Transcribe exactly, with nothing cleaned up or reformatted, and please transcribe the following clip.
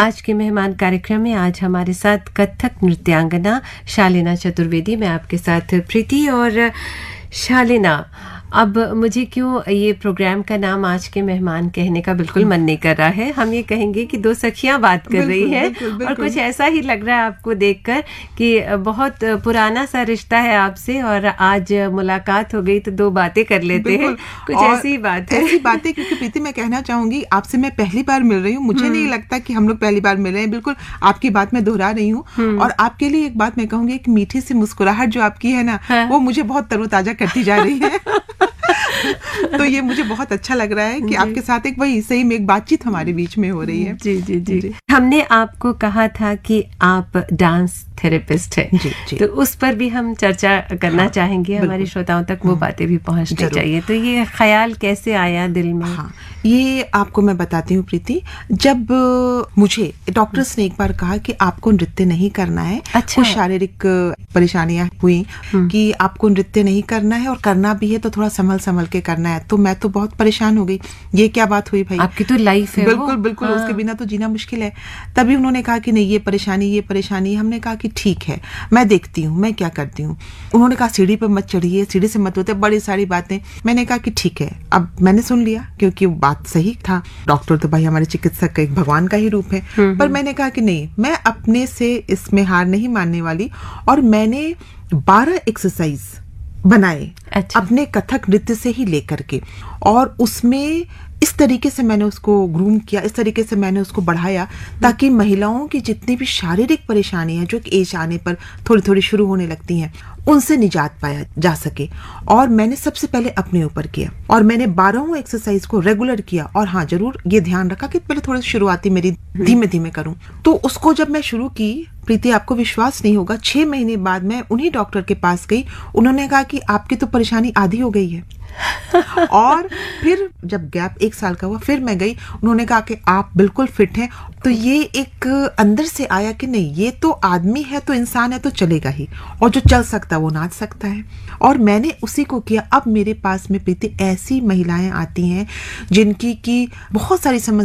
आज के मेहमान कार्यक्रम में आज हमारे साथ कथक नृत्यांगना शालिना चतुर्वेदी। मैं आपके साथ प्रीति। और शालिना, अब मुझे क्यों ये प्रोग्राम का नाम आज के मेहमान कहने का बिल्कुल मन नहीं कर रहा है। हम ये कहेंगे कि दो सखियां बात कर रही हैं और कुछ ऐसा ही लग रहा है आपको देखकर कि बहुत पुराना सा रिश्ता है आपसे और आज मुलाकात हो गई तो दो बातें कर लेते हैं। कुछ ऐसी ही बात है। ऐसी बातें, क्योंकि प्रीति मैं कहना चाहूंगी आपसे मैं पहली बार मिल रही हूँ। मुझे नहीं लगता कि हम लोग पहली बार मिल रहे हैं। बिल्कुल आपकी बात मैं दोहरा रही हूँ। और आपके लिए एक बात मैं कहूंगी, एक मीठी सी मुस्कुराहट जो आपकी है ना, हाँ। वो मुझे बहुत तरोताजा करती जा रही है। तो ये मुझे बहुत अच्छा लग रहा है कि आपके साथ एक वही सही में एक बातचीत हमारे बीच में हो रही है। जी जी जी, जी। हमने आपको कहा था कि आप डांस थेरेपिस्ट है, जी, जी। तो उस पर भी हम चर्चा करना हाँ, चाहेंगे। हमारे श्रोताओं तक वो बातें भी पहुंचनी चाहिए। तो ये ख्याल कैसे आया दिल में? हाँ, ये आपको मैं बताती हूँ प्रीति। जब मुझे डॉक्टर्स ने एक बार कहा कि आपको नृत्य नहीं करना है, अच्छा। कुछ शारीरिक परेशानियां हुई कि आपको नृत्य नहीं करना है और करना भी है तो थोड़ा संभल संभल के करना है। तो मैं तो बहुत परेशान हो गई। ये क्या बात हुई भाई? आपकी तो लाइफ है। बिल्कुल बिल्कुल, हाँ। उसके बिना तो जीना मुश्किल है। तभी उन्होंने कहा कि नहीं, ये परेशानी ये परेशानी। हमने कहा कि ठीक है, मैं देखती हूँ मैं क्या करती हूँ। उन्होंने कहा सीढ़ी पर मत चढ़िए, सीढ़ी से मत होते, बड़ी सारी बातें। मैंने कहा कि ठीक है। अब मैंने सुन लिया क्योंकि बात सही था। डॉक्टर तो भाई हमारे चिकित्सक का एक भगवान का ही रूप है। पर मैंने कहा कि नहीं, मैं अपने से इसमें हार नहीं मानने वाली। और मैंने बारह एक्सरसाइज बनाए, अच्छा। अपने कथक नृत्य से ही लेकर के, और उसमें इस तरीके से मैंने उसको ग्रूम किया, इस तरीके से मैंने उसको बढ़ाया ताकि महिलाओं की जितनी भी शारीरिक परेशानी है जो एक एज आने पर थोड़ी थोड़ी शुरू होने लगती हैं, उनसे निजात पाया जा सके। और मैंने सबसे पहले अपने ऊपर किया और मैंने बारहों एक्सरसाइज को रेगुलर किया। और हाँ, जरूर ये ध्यान रखा कि पहले थोड़ी शुरुआती मेरी धीमे धीमे करूं। तो उसको जब मैं शुरू की प्रीति, आपको विश्वास नहीं होगा, छह महीने बाद मैं उन्हीं डॉक्टर के पास गई। उन्होंने कहा कि आपकी तो परेशानी आधी हो गई है। और फिर जब गैप एक साल का हुआ, फिर मैं गई। उन्होंने कहा कि आप बिल्कुल फिट हैं। तो ये एक अंदर से आया कि नहीं, ये तो आदमी है, तो इंसान है, तो चलेगा ही। और जो चल सकता है वो नाच सकता है। और मैंने उसी को किया। अब मेरे पास में प्रीति ऐसी महिलाएं आती हैं जिनकी की बहुत सारी समस्या